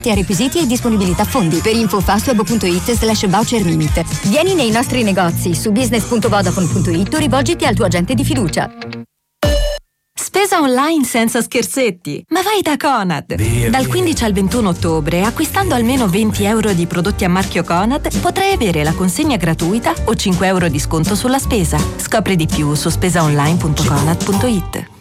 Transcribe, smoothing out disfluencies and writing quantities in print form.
a requisiti e disponibilità fondi. Per info fastweb.it/voucher limit. Vieni nei nostri negozi su business.vodafone.it o rivolgiti al tuo agente di fiducia. Spesa online senza scherzetti. Ma vai da Conad. Dal 15 al 21 ottobre, acquistando almeno 20 euro di prodotti a marchio Conad, potrai avere la consegna gratuita o 5 euro di sconto sulla spesa. Scopri di più su spesaonline.conad.it.